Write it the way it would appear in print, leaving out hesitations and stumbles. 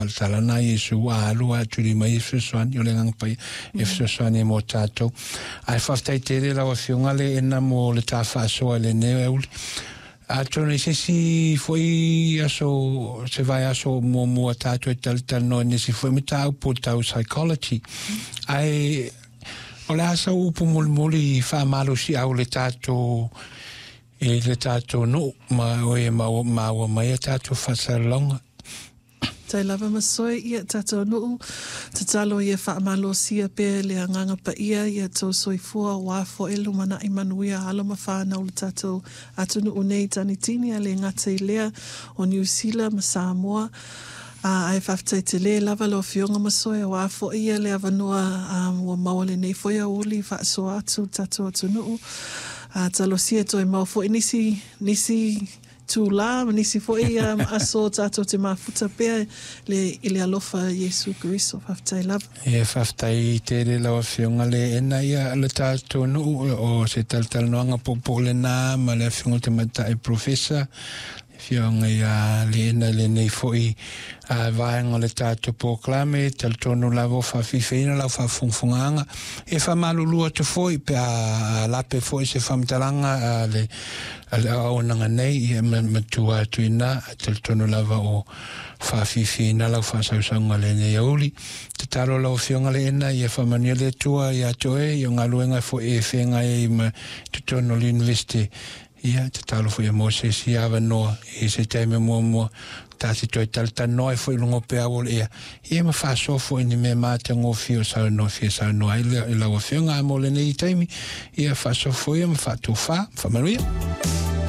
Talana Yesu alua tuli mai Efesuani o le ngang pai Efesuani mo tatou ai whaftai tere la o fiongale ena mo le tafa soa le neo euli a tone si foi aso se vai aso mo tatou tal no nesi foi mi tau po tau psychology ai o le asa upu muli fa malo si au le tatou e le tatou no ma o e ma mai tatou fasalonga Tai lava masoe ia tatou nuu, te talo ia whaamalo sia pe le anganga pa ia tau soifua wafo e lumana i manuia halo mawhana o le tatou atunu unei tani tini a le ngata i lea o New Zealand ma Samoa. Ai whaftai te le lava lo fionga masoe wafo ia le avanua ua maole nei foia uli whaasoa atu tatou atunu. Talo sia toi maufo nisi tula nisi foi aso tato te mafuta pea le alofa Yesu Kristo whaftai lava. E whaftai tere lawa whiunga le ena ia le tato no o se tal noanga popo le nā ma le whiunga te matai professor whiunga ia le ena le nei foi vaenga le tato poklame tal tono lavo whawhiwhina lau whawhungwhunganga e whamalulua te foi pe a lape foi se whamtalanga le aonanga nei e matua tuina tal tono lava o whawhiwhina lau whasausaunga le nei auli te taro lau whiunga le ena i e whamania le tua i atoe i o ngā luenga foi e whenga e ma te tono le university ia te talo foi e Moses i awa noa e se teime mua tasi toi talta noa e foi lungo pe awol ia ia ma whaso foi ni me mate ngō fio sau noa i lau whiunga a mo le nei taimi ia whaso foi ma whatu wha whamanuia